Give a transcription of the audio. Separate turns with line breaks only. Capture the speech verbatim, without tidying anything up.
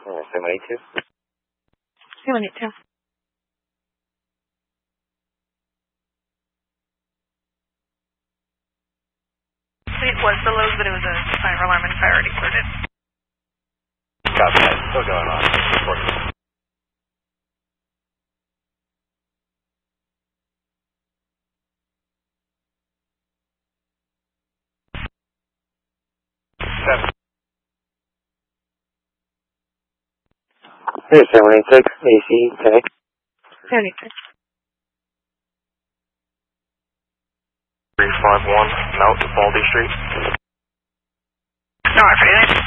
Yeah, seven eight two.
seven eight two. It was the lows, but it was a fire alarm and fire already cleared it.
Copy that. Still going on. Report. Seven. Here's seven eight six, A C, tag.
seven eight six.
three five one, Mount Baldy Street.
No, I forget it.